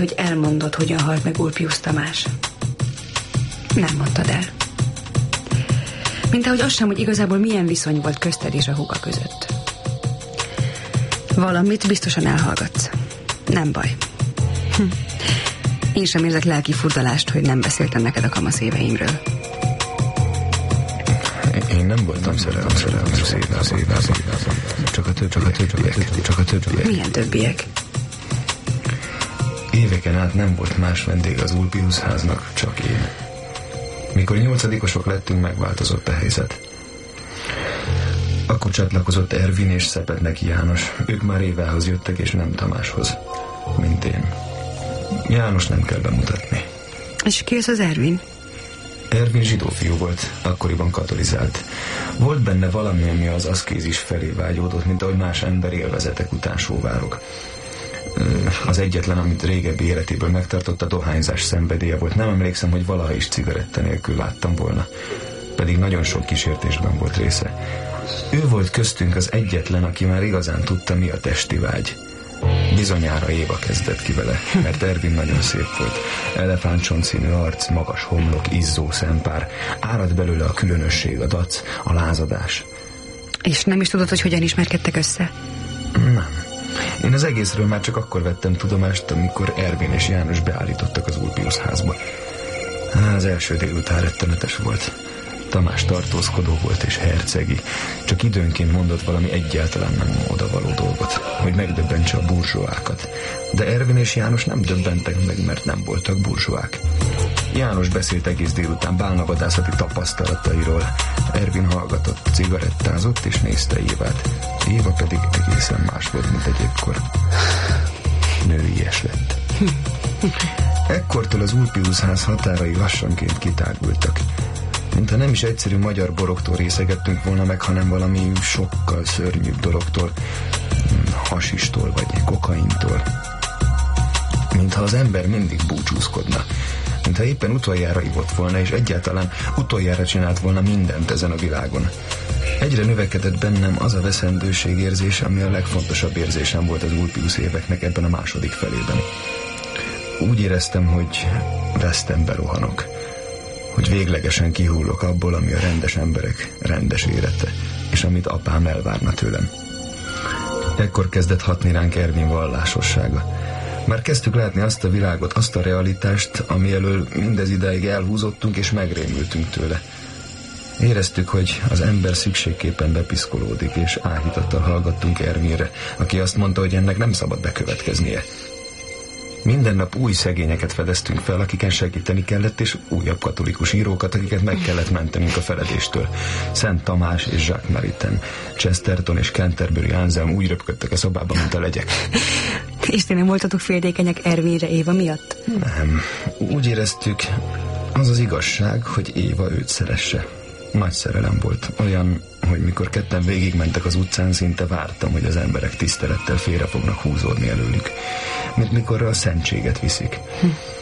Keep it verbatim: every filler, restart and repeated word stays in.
hogy elmondod, hogyan halt meg Ulpius Tamás. Nem mondtad el. Mint ahogy az sem, hogy igazából milyen viszony volt közted és a húga között. Valamit biztosan elhallgatsz. Nem baj. Hm. Én sem érzek lelki furdalást, hogy nem beszéltem neked a kamasz éveimről. Én nem voltam szerelmes, szerelmes, szerelmes, szerelmes, csak a több, csak a többiek, csak a többiek. Milyen többiek? Éveken át nem volt más vendég az Ulpius háznak, csak én. Mikor nyolcadikosok lettünk, megváltozott a helyzet. Akkor csatlakozott Ervin és Szepetneki János. Ők már Évához jöttek, és nem Tamáshoz, mint én. János nem kell bemutatni. És ki az az Ervin? Ervin zsidó fiú volt, akkoriban katolizált. Volt benne valami, ami az aszkézis felé vágyódott, mint ahogy más ember élvezetek után sóvárog. Az egyetlen, amit régebbi életéből megtartott, a dohányzás szenvedélye volt. Nem emlékszem, hogy valaha is cigaretta nélkül láttam volna. Pedig nagyon sok kísértésben volt része. Ő volt köztünk az egyetlen, aki már igazán tudta, mi a testi vágy. Bizonyára Éva kezdett ki vele, mert Ervin nagyon szép volt. Elefántcsontszínű arc, magas homlok, izzó szempár. Árad belőle a különösség, a dac, a lázadás. És nem is tudod, hogy hogyan ismerkedtek össze? Nem. Én az egészről már csak akkor vettem tudomást, amikor Ervin és János beállítottak az Ulpius házba. Az első délután rettenetes volt. Tamás tartózkodó volt és hercegi. Csak időnként mondott valami egyáltalán nem odavaló dolgot, hogy megdöbbentse a burzsóákat. De Ervin és János nem döbbentek meg, mert nem voltak burzsóák. János beszélt egész délután bálnavadászati tapasztalatairól. Ervin hallgatott, cigarettázott és nézte Évát. Éva pedig egészen más volt, mint egyébkor. Nőies lett. Ekkortól az Ulpius ház határai lassanként kitágultak. Mintha nem is egyszerű magyar borogtól részegettünk volna meg, hanem valami sokkal szörnyűbb dologtól, hasistól vagy kokaintól. Mintha az ember mindig búcsúzkodna. Mintha éppen utoljára ivott volna, és egyáltalán utoljára csinált volna mindent ezen a világon. Egyre növekedett bennem az a veszendőség érzése, ami a legfontosabb érzésem volt az Ulpius éveknek ebben a második felében. Úgy éreztem, hogy vesztembe rohanok. Hogy véglegesen kihullok abból, ami a rendes emberek rendes élete, és amit apám elvárna tőlem. Ekkor kezdett hatni ránk Ervin vallásossága. Már kezdtük látni azt a világot, azt a realitást, ami elől mindez idáig elhúzottunk és megrémültünk tőle. Éreztük, hogy az ember szükségképpen bepiszkolódik, és áhítattal hallgattunk Ervinre, aki azt mondta, hogy ennek nem szabad bekövetkeznie. Minden nap új szegényeket fedeztünk fel, akiken segíteni kellett, és újabb katolikus írókat, akiket meg kellett mentenünk a feledéstől. Szent Tamás és Jacques Maritain, Chesterton és Canterbury Anselm úgy röpködtek a szobában, mint a legyek. És ti nem voltatok féltékenyek Ervinre Éva miatt? Nem. Úgy éreztük, az az igazság, hogy Éva őt szeresse. Nagy szerelem volt. Olyan, hogy mikor ketten végigmentek az utcán, szinte vártam, hogy az emberek tisztelettel félre fognak húzódni előlük. Mint mikor a szentséget viszik. Hm.